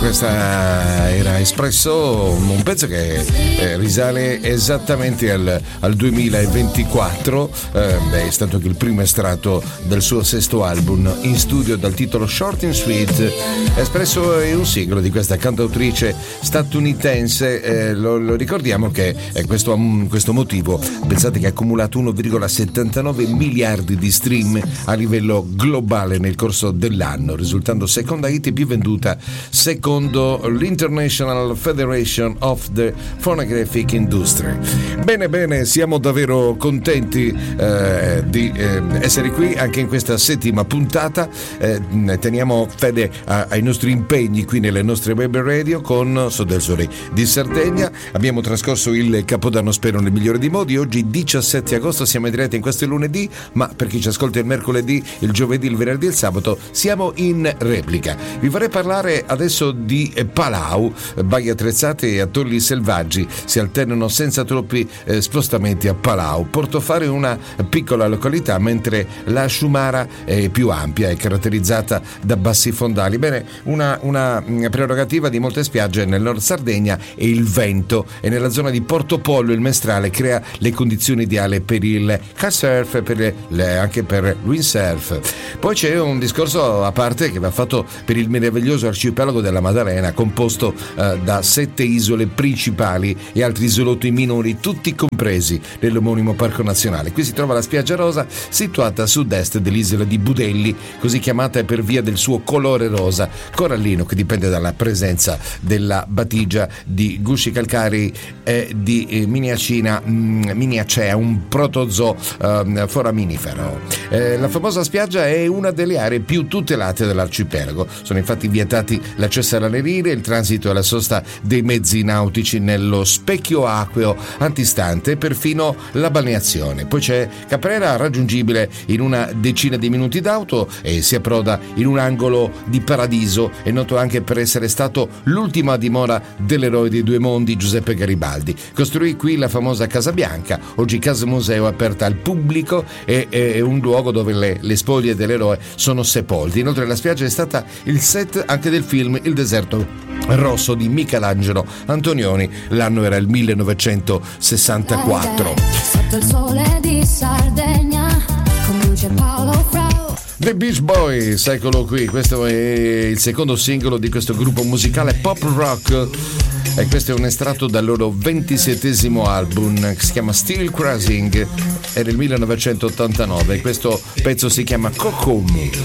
Questa era Espresso, un pezzo che risale esattamente al 2024, è stato anche il primo estratto del suo sesto album in studio dal titolo Short and Sweet. Espresso è un singolo di questa cantautrice statunitense, lo ricordiamo che questo motivo, pensate che ha accumulato 1,79 miliardi di stream a livello globale nel corso dell'anno, risultando seconda hit più venduta secondo l'International Federation of the Phonographic Industry. Bene, siamo davvero contenti di essere qui anche in questa settima puntata. Teniamo fede ai nostri impegni qui nelle nostre web radio con So del Sole di Sardegna. Abbiamo trascorso il Capodanno, spero nel migliore dei modi. Oggi 17 agosto siamo in diretta in questo lunedì, ma per chi ci ascolta il mercoledì, il giovedì, il venerdì e il sabato siamo in replica. Vi vorrei parlare adesso di Palau. Baghi attrezzati e atolli selvaggi si alternano senza troppi spostamenti a Palau. Portofare è una piccola località, mentre la Sciumara è più ampia e caratterizzata da bassi fondali. Bene, una prerogativa di molte spiagge nel nord Sardegna è il vento, e nella zona di Portopollo il mestrale crea le condizioni ideali per il kitesurf e anche per il windsurf. Poi c'è un discorso a parte che va fatto per il meraviglioso arcipelago della Maddalena, composto da 7 isole principali e altri isolotti minori, tutti compresi nell'omonimo parco nazionale. Qui si trova la spiaggia rosa, situata a sud-est dell'isola di Budelli, così chiamata per via del suo colore rosa corallino, che dipende dalla presenza della batigia di gusci calcarei e di Miniacea, un protozoo foraminifero. La famosa spiaggia è una delle aree più tutelate dell'arcipelago. Sono infatti vietati l'accesso alle rive, il transito e la sosta dei mezzi nautici nello specchio acqueo antistante e perfino la balneazione. Poi c'è Caprera, raggiungibile in una decina di minuti d'auto, e si approda in un angolo di paradiso. È noto anche per essere stato l'ultima dimora dell'eroe dei due mondi Giuseppe Garibaldi. Costruì qui la famosa Casa Bianca, oggi casa museo aperta al pubblico, e è un luogo dove le spoglie dell'eroe sono sepolte. Inoltre la spiaggia è stata il set anche del film Il deserto rosso di Michelangelo Antonioni. L'anno era il 1964. Sotto il sole di Sardegna conduce Paolo Frau. The Beach Boys, eccolo qui. Questo è il secondo singolo di questo gruppo musicale pop rock, e questo è un estratto dal loro 27esimo album che si chiama Still Cruising, è del 1989. Questo pezzo si chiama Cocoon.